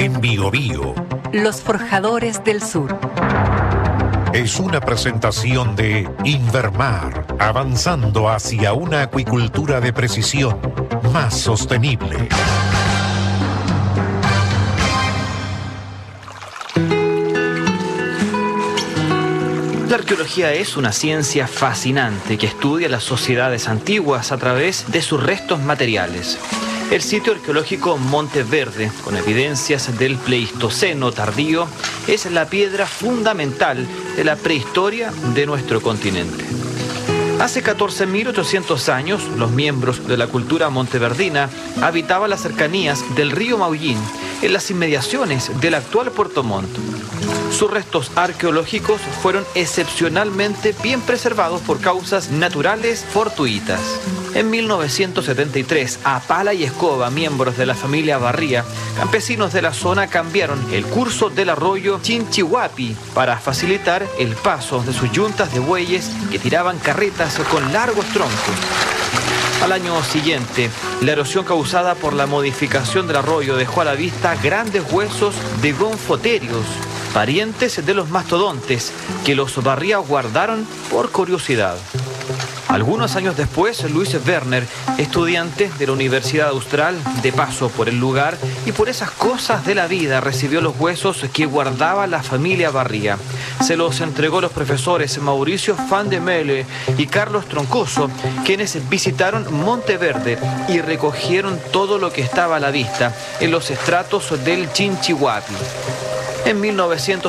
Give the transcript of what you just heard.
en Biobío. Los Forjadores del Sur. Es una presentación de Invermar, avanzando hacia una acuicultura de precisión más sostenible. La arqueología es una ciencia fascinante que estudia las sociedades antiguas a través de sus restos materiales. El sitio arqueológico Monte Verde, con evidencias del Pleistoceno tardío, es la piedra fundamental de la prehistoria de nuestro continente. Hace 14.800 años, los miembros de la cultura monteverdina habitaban las cercanías del río Maullín, en las inmediaciones del actual Puerto Montt. Sus restos arqueológicos fueron excepcionalmente bien preservados por causas naturales fortuitas. En 1973, a pala y escoba, miembros de la familia Barría, campesinos de la zona cambiaron el curso del arroyo Chinchihuapi para facilitar el paso de sus yuntas de bueyes que tiraban carretas con largos troncos. Al año siguiente, la erosión causada por la modificación del arroyo dejó a la vista grandes huesos de gonfoterios, parientes de los mastodontes, que los Barría guardaron por curiosidad. Algunos años después, Luis Werner, estudiante de la Universidad Austral, de paso por el lugar y por esas cosas de la vida, recibió los huesos que guardaba la familia Barría. Se los entregó a los profesores Mauricio Van de Melle y Carlos Troncoso, quienes visitaron Monte Verde y recogieron todo lo que estaba a la vista en los estratos del Chinchihuapi. En 1900